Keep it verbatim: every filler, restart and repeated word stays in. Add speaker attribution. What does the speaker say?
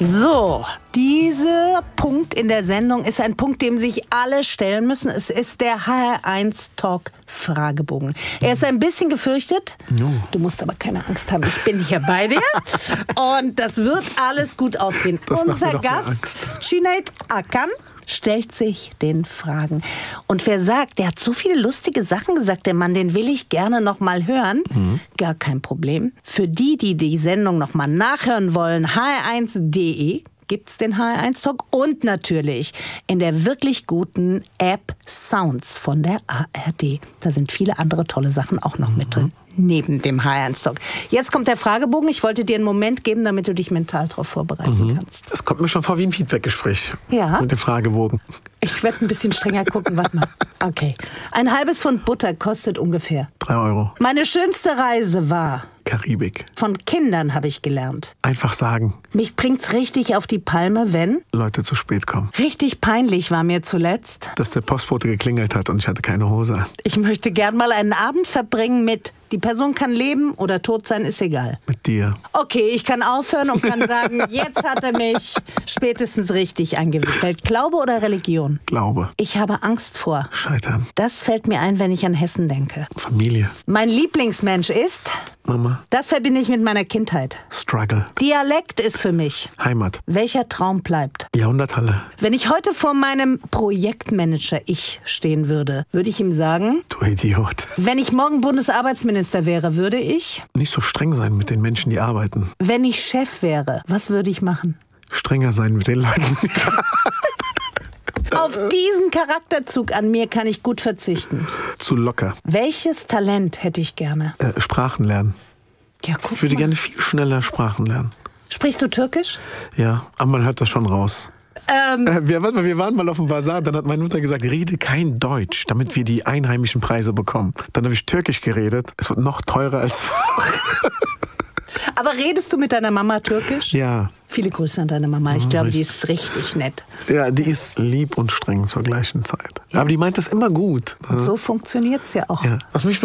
Speaker 1: So, dieser Punkt in der Sendung ist ein Punkt, dem sich alle stellen müssen. Es ist der H R eins Talk Fragebogen. Er ist ein bisschen gefürchtet. No. Du musst aber keine Angst haben, ich bin hier bei dir. Und das wird alles gut ausgehen.
Speaker 2: Das
Speaker 1: Unser Gast, Cüneyt Akın, stellt sich den Fragen. Und wer sagt, der hat so viele lustige Sachen gesagt, der Mann, den will ich gerne noch mal hören. Mhm. Gar kein Problem. Für die, die die Sendung noch mal nachhören wollen, h r eins punkt d e gibt's den H R eins Talk und natürlich in der wirklich guten App Sounds von der A R D. Da sind viele andere tolle Sachen auch noch mhm. mit drin, neben dem H R eins Talk. Jetzt kommt der Fragebogen. Ich wollte dir einen Moment geben, damit du dich mental darauf vorbereiten mhm. kannst.
Speaker 2: Das kommt mir schon vor wie ein Feedbackgespräch.
Speaker 1: Ja.
Speaker 2: Mit dem Fragebogen.
Speaker 1: Ich werde ein bisschen strenger gucken. Warte mal. Okay. Ein halbes Pfund Butter kostet ungefähr
Speaker 2: Drei Euro.
Speaker 1: Meine schönste Reise war
Speaker 2: Karibik.
Speaker 1: Von Kindern habe ich gelernt.
Speaker 2: Einfach sagen.
Speaker 1: Mich bringt's richtig auf die Palme, wenn
Speaker 2: Leute zu spät kommen.
Speaker 1: Richtig peinlich war mir zuletzt,
Speaker 2: dass der Postbote geklingelt hat und ich hatte keine Hose an.
Speaker 1: Ich möchte gern mal einen Abend verbringen mit die Person kann leben oder tot sein, ist egal.
Speaker 2: Mit dir.
Speaker 1: Okay, ich kann aufhören und kann sagen, jetzt hat er mich spätestens richtig eingewickelt. Glaube oder Religion?
Speaker 2: Glaube.
Speaker 1: Ich habe Angst vor
Speaker 2: Scheitern.
Speaker 1: Das fällt mir ein, wenn ich an Hessen denke.
Speaker 2: Familie.
Speaker 1: Mein Lieblingsmensch ist
Speaker 2: Mama.
Speaker 1: Das verbinde ich mit meiner Kindheit.
Speaker 2: Struggle.
Speaker 1: Dialekt ist für mich
Speaker 2: Heimat.
Speaker 1: Welcher Traum bleibt?
Speaker 2: Jahrhunderthalle.
Speaker 1: Wenn ich heute vor meinem Projektmanager ich stehen würde, würde ich ihm sagen,
Speaker 2: du Idiot.
Speaker 1: Wenn ich morgen Bundesarbeitsminister wäre, würde ich
Speaker 2: nicht so streng sein mit den Menschen, die arbeiten.
Speaker 1: Wenn ich Chef wäre, was würde ich machen?
Speaker 2: Strenger sein mit den Leuten.
Speaker 1: Auf diesen Charakterzug an mir kann ich gut verzichten.
Speaker 2: Zu locker.
Speaker 1: Welches Talent hätte ich gerne?
Speaker 2: Äh, Sprachen lernen.
Speaker 1: Ja, guck
Speaker 2: ich würde
Speaker 1: mal.
Speaker 2: gerne viel schneller Sprachen lernen.
Speaker 1: Sprichst du Türkisch?
Speaker 2: Ja, aber man hört das schon raus.
Speaker 1: Ähm,
Speaker 2: äh, wir, warte mal, wir waren mal auf dem Bazar, dann hat meine Mutter gesagt, rede kein Deutsch, damit wir die einheimischen Preise bekommen. Dann habe ich Türkisch geredet. Es wird noch teurer als...
Speaker 1: Aber redest du mit deiner Mama Türkisch?
Speaker 2: Ja.
Speaker 1: Viele Grüße an deine Mama. Ich
Speaker 2: ja,
Speaker 1: glaube,
Speaker 2: richtig.
Speaker 1: die ist richtig nett.
Speaker 2: Ja, die ist lieb und streng zur gleichen Zeit. Ja. Aber die meint das immer gut.
Speaker 1: Und so funktioniert's ja auch.
Speaker 2: Ja. Was mich